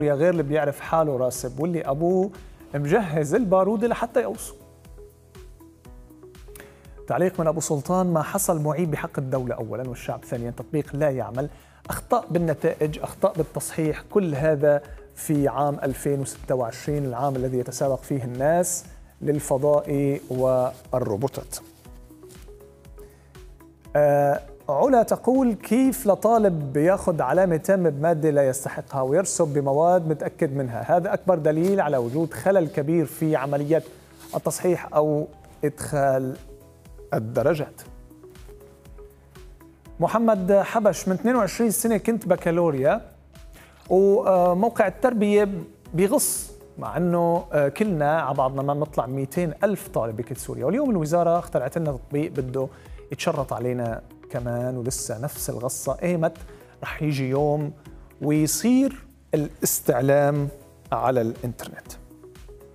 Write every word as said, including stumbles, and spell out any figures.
غير اللي بيعرف حاله راسب واللي أبوه مجهز البارود لحتى يقوصه. تعليق من أبو سلطان: ما حصل معيب بحق الدولة أولا والشعب ثانيا، تطبيق لا يعمل، أخطاء بالنتائج، أخطاء بالتصحيح، كل هذا في عام ألفين وستة وعشرين، العام الذي يتسابق فيه الناس للفضاء والروبوتات. آه علا تقول: كيف لطالب بياخذ علامة تامة بمادة لا يستحقها ويرسب بمواد متأكد منها؟ هذا أكبر دليل على وجود خلل كبير في عملية التصحيح أو إدخال الدرجات. محمد حبش: من اثنين وعشرين سنة كنت بكالوريا وموقع التربية بيغص، مع أنه كلنا على بعضنا ما بنطلع مئتين ألف طالب بكل سوريا، واليوم الوزارة اخترعت لنا تطبيق بده يتشرط علينا كمان، ولسه نفس الغصة. ايمت رح يجي يوم ويصير الاستعلام على الانترنت.